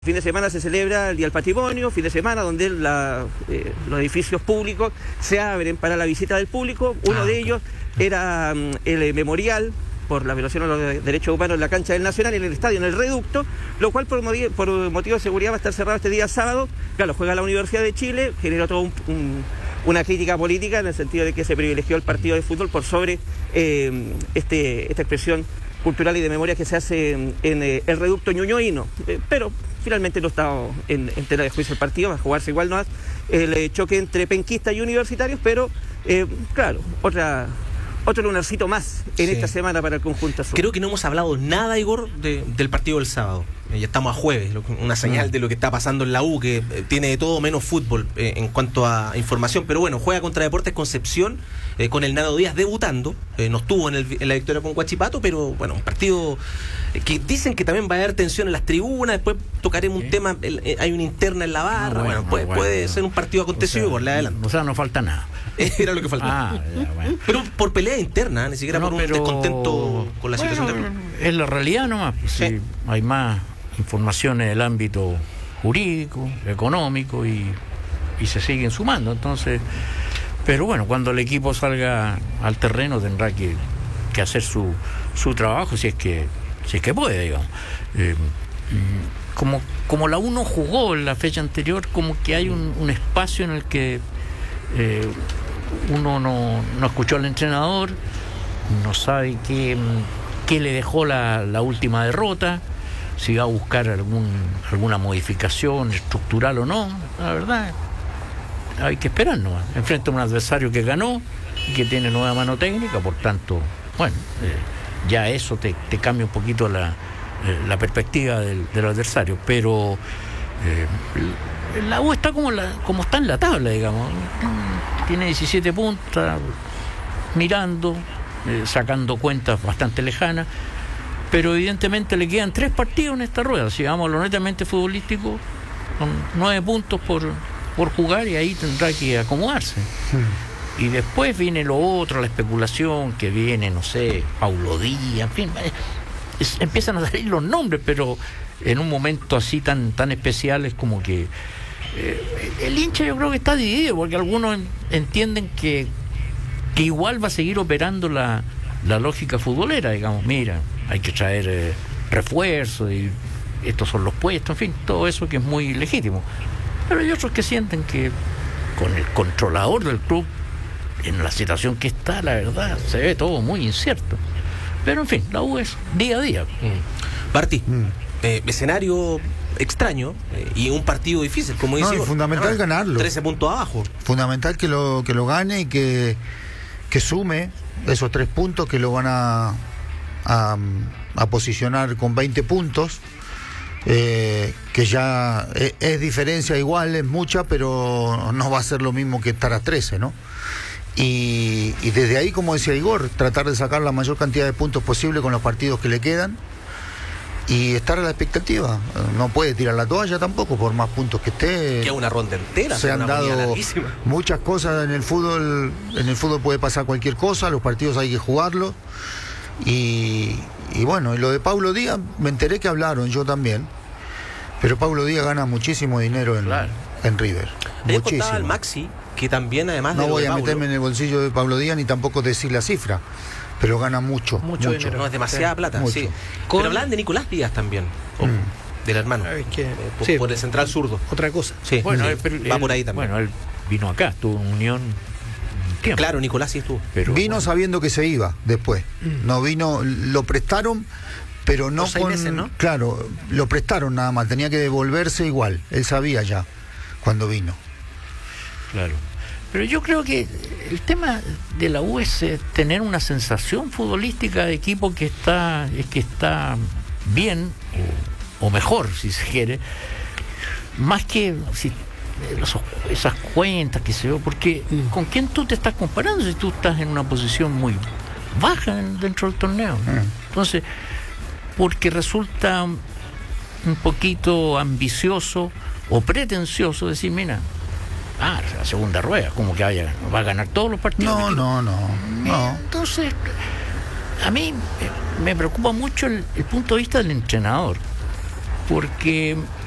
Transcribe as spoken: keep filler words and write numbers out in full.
Fin de semana se celebra el Día del Patrimonio, fin de semana donde la, eh, los edificios públicos se abren para la visita del público. Uno ah, de okay. ellos era um, el eh, memorial por la violación a los derechos humanos en la cancha del Nacional, en el estadio, en el Reducto, lo cual por, motiv por motivo de seguridad va a estar cerrado este día sábado. Claro, juega la Universidad de Chile, generó todo un, un, una crítica política en el sentido de que se privilegió el partido de fútbol por sobre eh, este, esta expresión cultural y de memoria que se hace en, en eh, el Reducto ñuñoíno, eh, pero finalmente no está en, en tela de juicio el partido, va a jugarse igual no el eh, choque entre penquistas y universitarios, pero eh, claro, otra otro lunarcito más en sí. esta semana para el conjunto azul. Creo que no hemos hablado nada, Igor, de, del partido del sábado. Eh, ya estamos a jueves, lo, una señal mm. de lo que está pasando en la U, que eh, tiene de todo menos fútbol eh, en cuanto a información. Pero bueno, juega contra Deportes Concepción, eh, con el Nano Díaz debutando. Eh, no estuvo en, el, en la victoria con Huachipato, pero bueno, un partido eh, que dicen que también va a haber tensión en las tribunas. Después tocaremos sí. un tema, el, eh, hay una interna en la barra. No, bueno, bueno, puede, bueno, puede ser un partido acontecido, o sea, por la adelante. O sea, no falta nada. Era lo que faltaba. Ah, ya, bueno. Pero por pelea interna, ni siquiera no, por un pero... descontento con la bueno, situación de... Es la realidad nomás. Pues, sí. Sí, hay más información en el ámbito jurídico, económico y, y se siguen sumando. Entonces, pero bueno, cuando el equipo salga al terreno tendrá que, que hacer su, su trabajo, si es que si es que puede, digamos. Eh, como, como la U no jugó en la fecha anterior, como que hay un, un espacio en el que Eh, uno no, no escuchó al entrenador, no sabe qué, qué le dejó la, la última derrota, si va a buscar algún, alguna modificación estructural o no. La verdad, hay que esperar nomás. Enfrenta a un adversario que ganó y que tiene nueva mano técnica, por tanto, bueno, eh, ya eso te, te cambia un poquito la, eh, la perspectiva del, del adversario, pero eh, la U está como, la, como está en la tabla, digamos. Tiene diecisiete puntos, mirando, eh, sacando cuentas bastante lejanas, pero evidentemente le quedan tres partidos en esta rueda. Si vamos a lo netamente futbolístico, son nueve puntos por, por jugar y ahí tendrá que acomodarse. Sí. Y después viene lo otro, la especulación, que viene, no sé, Paulo Díaz, en fin, es, empiezan a salir los nombres, pero en un momento así tan, tan especial es como que Eh, el hincha yo creo que está dividido, porque algunos entienden que, que igual va a seguir operando la, la lógica futbolera, digamos, mira, hay que traer eh, refuerzos y estos son los puestos, en fin, todo eso que es muy legítimo. Pero hay otros que sienten que con el controlador del club, en la situación que está, la verdad, se ve todo muy incierto. Pero en fin, la U es día a día. Mm. Barty, mm. Eh, escenario extraño eh, y un partido difícil, como dice. No, es fundamental ganarlo. trece puntos abajo. Fundamental que lo que lo gane y que, que sume esos tres puntos que lo van a, a, a posicionar con veinte puntos. Eh, que ya es, es diferencia igual, es mucha, pero no va a ser lo mismo que estar a trece, ¿no? Y, y desde ahí, como decía Igor, tratar de sacar la mayor cantidad de puntos posible con los partidos que le quedan y estar a la expectativa. No puede tirar la toalla tampoco, por más puntos que esté. Queda una ronda entera. Se han dado muchas cosas en el fútbol. En el fútbol puede pasar cualquier cosa, los partidos hay que jugarlos. Y, y bueno, y lo de Paulo Díaz, me enteré que hablaron, yo también. Pero Paulo Díaz gana muchísimo dinero en, claro. en River. Le contaba al Maxi que también, además no de voy de a Paulo, meterme en el bolsillo de Paulo Díaz ni tampoco decir la cifra, pero gana mucho. Mucho, mucho. No es demasiada plata, mucho. Sí. Con... Pero hablan de Nicolás Díaz también, o, mm. del hermano, es que, eh, por, sí, por el central zurdo. Otra cosa. Sí, bueno, sí. Él, pero, va él, por ahí también. Bueno, él vino acá, estuvo en Unión. Tiempo. Claro, Nicolás sí estuvo. Pero, vino bueno. sabiendo que se iba después. Mm. No vino, lo prestaron, pero no con... meses, ¿no? Claro, lo prestaron nada más, tenía que devolverse igual. Él sabía ya cuando vino. Claro. Pero yo creo que el tema de la U es eh, tener una sensación futbolística de equipo que está, es que está bien o, o mejor, si se quiere, más que si, esos, esas cuentas que se ve, porque ¿con quién tú te estás comparando si tú estás en una posición muy baja dentro del torneo? Entonces, porque resulta un poquito ambicioso o pretencioso decir, mira, ah, la segunda rueda, como que vaya, va a ganar todos los partidos. No, no, no, no. Entonces, a mí me preocupa mucho el, el punto de vista del entrenador, porque